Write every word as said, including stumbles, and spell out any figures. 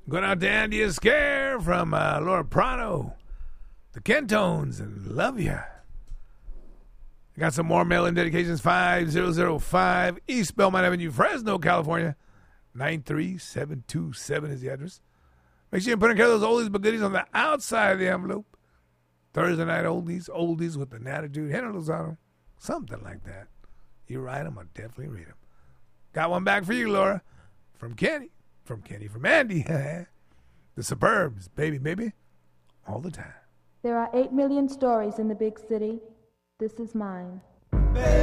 Going out to Andy Escare from uh, Laura Prado. The Kentones and Love Ya. I got some more mail-in dedications. five thousand five East Belmont Avenue, Fresno, California. nine three seven two seven is the address. Make sure you put in care of those oldies but goodies on the outside of the envelope. Thursday night oldies, oldies with an attitude. Henry Lozano. Something like that. You write them, I'll definitely read them. Got one back for you, Laura. From Kenny. From Kenny. From Andy. The Suburbs. Baby, baby. All the time. There are eight million stories in the big city. This is mine.